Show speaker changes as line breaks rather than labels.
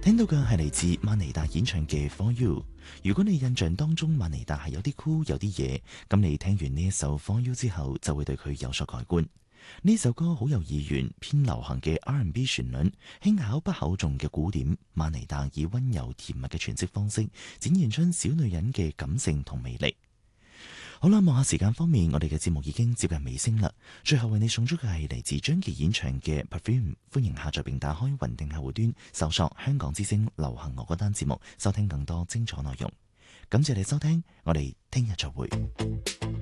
聽到嘅係嚟自馬尼達演唱嘅 For You。如果你印象當中馬尼達係有啲酷有啲嘢，咁你聽完呢一首 For You 之後，就會對佢有所改觀。呢首歌好有意願，偏流行嘅 R&B 旋律，輕巧不厚重嘅鼓點，馬尼達以溫柔甜蜜嘅詮釋方式，展現出小女人嘅感性同魅力。好啦，望下時間方面，我哋嘅節目已經接近尾聲啦。最後為你送出嘅係嚟自張傑演唱嘅 Perfume， 歡迎下載並打開雲聽客戶端，搜索香港之聲流行樂歌單節目，收聽更多精彩內容。感謝你收聽，我哋聽日再會。